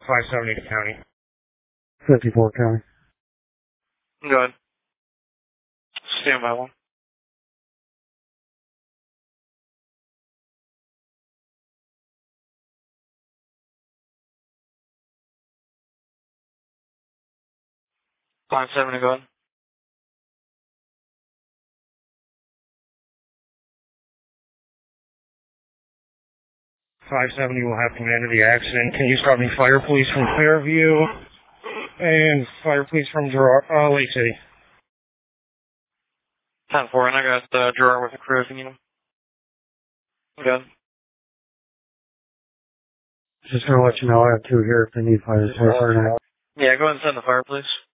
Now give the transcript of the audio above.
570 to county. 54 county. Go ahead. Stand by one. Line 70, go ahead. .570 will have command of the accident. Can you start me fire police from Fairview and fire police from Lake City? 10-4, and I got Gerard with the crew if you need him. Go ahead. Just gonna let you know I have two here if they need fire. Yeah, go ahead and send the fire, please.